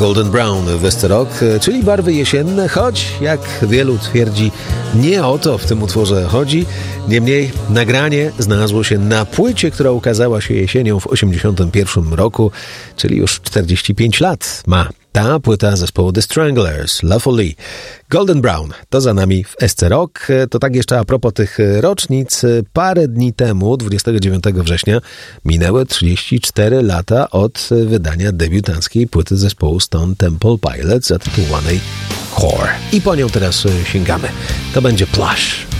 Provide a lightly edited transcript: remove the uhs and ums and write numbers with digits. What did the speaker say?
Golden Brown w SC Rock, czyli barwy jesienne, choć jak wielu twierdzi, nie o to w tym utworze chodzi. Niemniej nagranie znalazło się na płycie, która ukazała się jesienią w 1981 roku, czyli już 45 lat ma ta płyta zespołu The Stranglers, Lawfully. Golden Brown to za nami w SC Rock. To tak jeszcze a propos tych rocznic. Parę dni temu, 29 września, minęły 34 lata od wydania debiutanckiej płyty zespołu Stone Temple Pilots zatytułowanej Core. I po nią teraz sięgamy. To będzie Plush.